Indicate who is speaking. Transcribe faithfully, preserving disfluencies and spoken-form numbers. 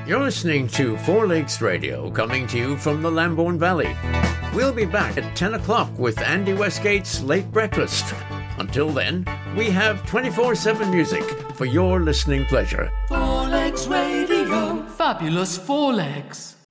Speaker 1: You're listening to Four Lakes Radio, coming to you from the Lambourne Valley. We'll be back at ten o'clock with Andy Westgate's Late Breakfast. Until then, we have twenty-four seven music for your listening pleasure.
Speaker 2: Four Legs Radio. Fabulous Four Legs.